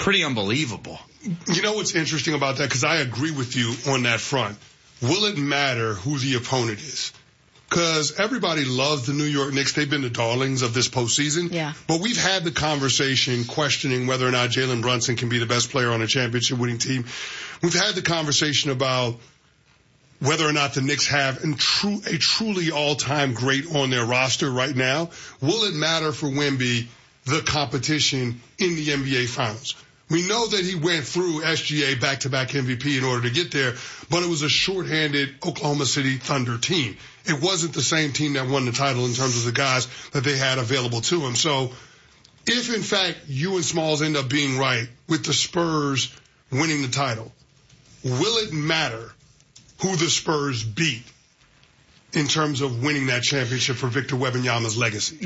pretty unbelievable. You know what's interesting about that? Because I agree with you on that front. Will it matter who the opponent is? Because everybody loves the New York Knicks. They've been the darlings of this postseason. Yeah. But we've had the conversation questioning whether or not Jalen Brunson can be the best player on a championship winning team. We've had the conversation about whether or not the Knicks have a truly all-time great on their roster right now. Will it matter for Wemby, the competition in the NBA Finals? We know that he went through SGA back-to-back MVP in order to get there, but it was a shorthanded Oklahoma City Thunder team. It wasn't the same team that won the title in terms of the guys that they had available to him. So if, in fact, you and Smalls end up being right with the Spurs winning the title, will it matter who the Spurs beat in terms of winning that championship for Victor Wembanyama's legacy?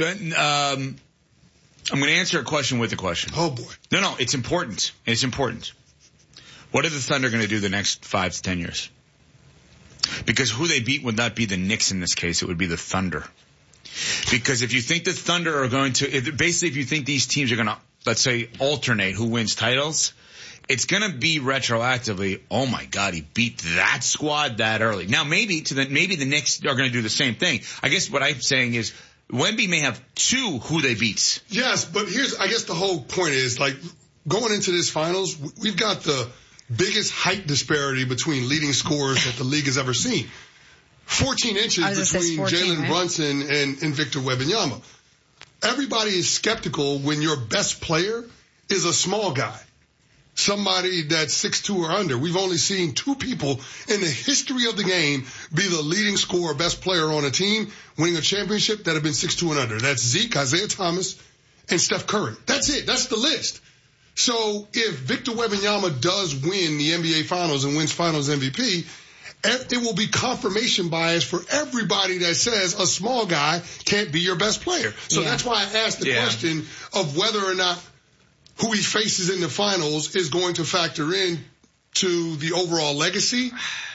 I'm going to answer a question with a question. Oh, boy. No, it's important. It's important. What are the Thunder going to do the next 5 to 10 years? Because who they beat would not be the Knicks in this case. It would be the Thunder. Because if you think the Thunder are going to, basically if you think these teams are going to, let's say, alternate who wins titles, it's going to be retroactively, oh my God, he beat that squad that early. Now maybe the Knicks are going to do the same thing. I guess what I'm saying is, Wemby may have 2 who they beats. Yes, but I guess the whole point is, like, going into this finals, we've got the biggest height disparity between leading scorers that the league has ever seen. 14 inches between Jalen Brunson and Victor Wembanyama. Everybody is skeptical when your best player is a small guy. Somebody that's 6'2" or under. We've only seen 2 people in the history of the game be the leading scorer, best player on a team, winning a championship that have been 6'2" and under. That's Zeke, Isaiah Thomas, and Steph Curry. That's it. That's the list. So if Victor Wembanyama does win the NBA Finals and wins Finals MVP, it will be confirmation bias for everybody that says a small guy can't be your best player. So that's why I asked the question of whether or not who he faces in the finals is going to factor in to the overall legacy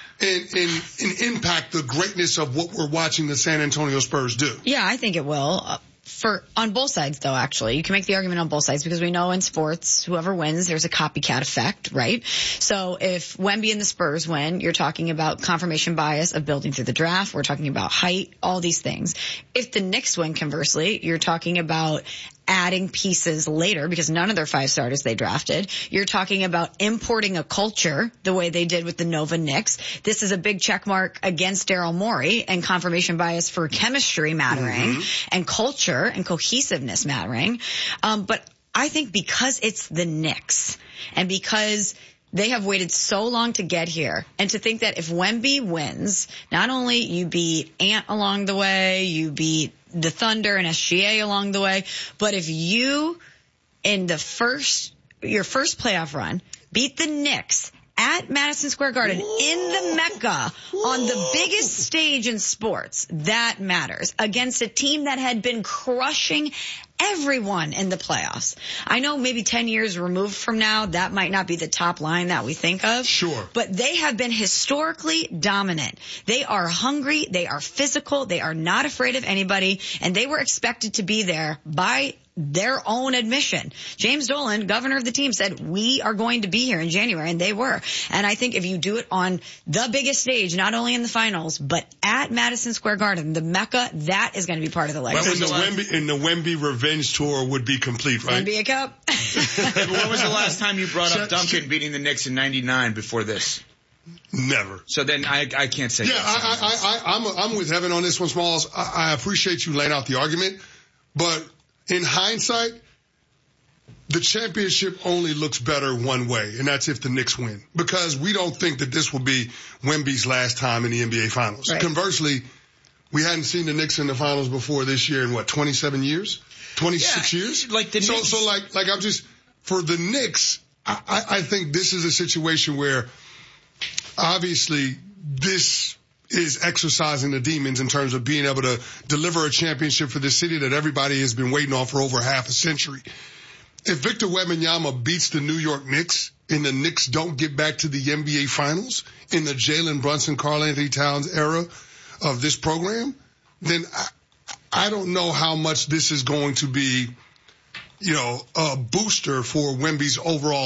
and impact the greatness of what we're watching the San Antonio Spurs do. Yeah, I think it will. On both sides, though, actually. You can make the argument on both sides because we know in sports, whoever wins, there's a copycat effect, right? So if Wemby and the Spurs win, you're talking about confirmation bias of building through the draft. We're talking about height, all these things. If the Knicks win, conversely, you're talking about adding pieces later because none of their 5 starters they drafted. You're talking about importing a culture the way they did with the Nova Knicks. This is a big check mark against Daryl Morey and confirmation bias for chemistry mattering and culture and cohesiveness mattering. But I think because it's the Knicks and because they have waited so long to get here, and to think that if Wemby wins, not only you beat Ant along the way, you beat the Thunder and SGA along the way, but if you, in your first playoff run, beat the Knicks at Madison Square Garden in the Mecca on the biggest stage in sports, that matters against a team that had been crushing everyone in the playoffs. I know maybe 10 years removed from now, that might not be the top line that we think of. Sure. But they have been historically dominant. They are hungry. They are physical. They are not afraid of anybody. And they were expected to be there by their own admission. James Dolan, governor of the team, said, we are going to be here in January, and they were. And I think if you do it on the biggest stage, not only in the finals, but at Madison Square Garden, the Mecca, that is going to be part of the legacy. And the Wemby revenge tour would be complete, right? NBA Cup. When was the last time you brought up Duncan beating the Knicks in 99 before this? Never. So then I can't say. Yeah, I'm with Evan on this one, Smalls. I appreciate you laying out the argument, but in hindsight, the championship only looks better one way, and that's if the Knicks win. Because we don't think that this will be Wemby's last time in the NBA Finals. Right. Conversely, we hadn't seen the Knicks in the Finals before this year in 27 years? 26 years? Like the Knicks. So I'm just, for the Knicks, I think this is a situation where obviously this is exercising the demons in terms of being able to deliver a championship for this city that everybody has been waiting on for over half a century. If Victor Wembanyama beats the New York Knicks and the Knicks don't get back to the NBA Finals in the Jalen Brunson, Karl-Anthony Towns era of this program, then I don't know how much this is going to be, a booster for Wemby's overall